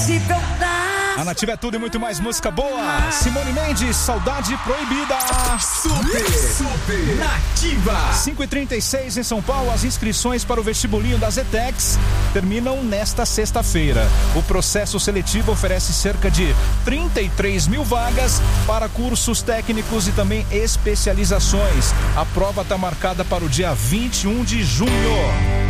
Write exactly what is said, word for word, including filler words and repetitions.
A Nativa é tudo e muito mais música boa. Simone Mendes, Saudade Proibida. Super, super Nativa. cinco e trinta e seis em São Paulo. As inscrições para o vestibulinho da Zetex terminam nesta sexta-feira. O processo seletivo oferece cerca de trinta e três mil vagas para cursos técnicos e também especializações. A prova está marcada para o dia vinte e um de junho.